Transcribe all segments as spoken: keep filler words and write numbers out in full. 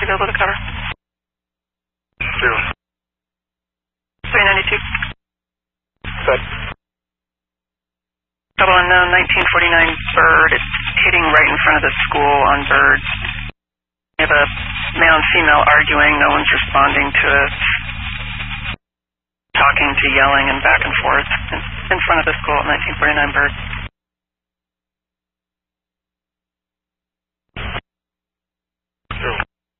available to cover? Zero. three ninety-two. Good. Double unknown, nineteen forty-nine Bird. It's hitting right in front of the school on Bird. We have a male and female arguing. No one's responding to it. Talking to yelling and back and forth in, in front of the school at nineteen forty-nine Bird. Zero.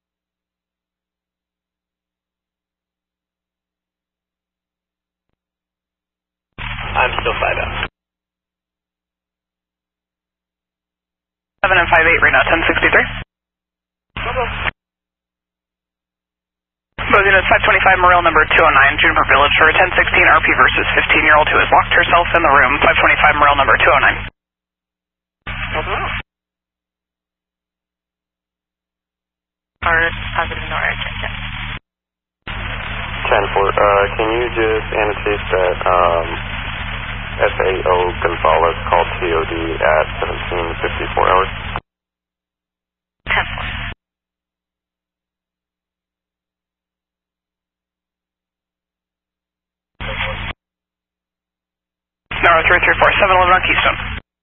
I'm still five out. seven and five eight right now, ten sixty-three. Both units, five twenty-five Morel number two oh nine, Juniper Village for a ten sixteen R P versus fifteen-year-old who has locked herself in the room, five twenty-five Morel number two oh nine. Or positive no urgent, yes. ten four, uh, can you just annotate that, um, S A O Gonzalez called T O D at seventeen fifty-four hours? ten four. Number three three four, seven eleven on Keystone.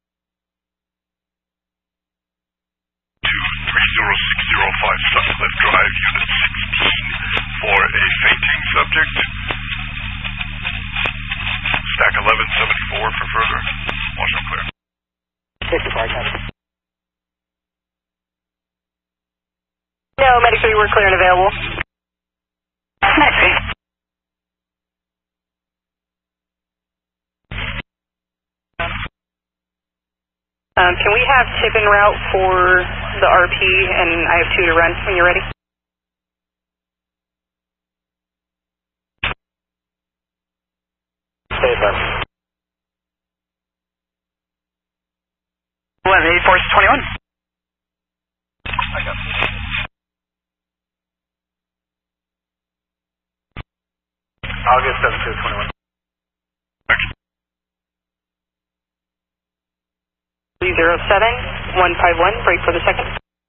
three zero six zero five Sutcliffe Drive, Unit sixteen, for a fainting subject. Stack eleven seventy-four for further. Watch and clear. fifty-five, copy. No, Medic three, we're clear and available. Nice. Um, can we have tip en route for the R P, and I have two to run when you're ready? Stay there. eleven eighty-four is twenty-one. I got it. August seven two twenty-one. three zero seven one five one, break for the second.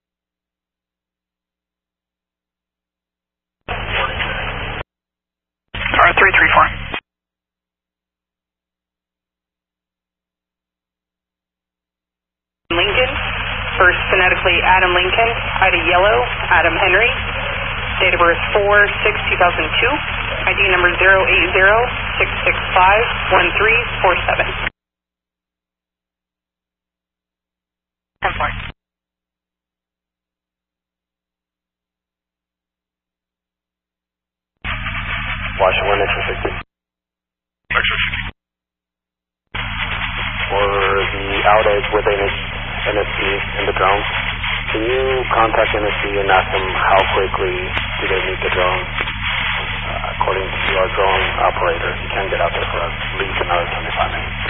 R three three four. Lincoln, first phonetically Adam Lincoln, Ida Yellow, Adam Henry, date of birth four six two thousand two, I D number zero eight zero six six five one three four seven. ten four. Washington, extra sixty. Extra sixty. For the outage with N S C and the drone, can you contact N S C and ask them how quickly do they need the drone? Uh, according to our drone operator, he can get out there for at least another twenty-five minutes.